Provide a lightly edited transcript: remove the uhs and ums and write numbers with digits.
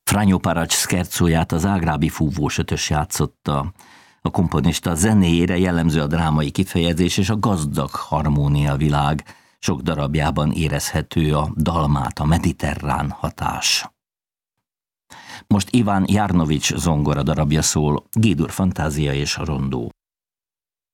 Franjo Paracs szkercóját az ágrábi fúvós ötös játszotta. A komponista zenéjére jellemző a drámai kifejezés és a gazdag harmónia világ. Sok darabjában érezhető a dalmát, a mediterrán hatás. Most Iván Jarnovics zongora darabja szól, G-dur fantázia és rondó.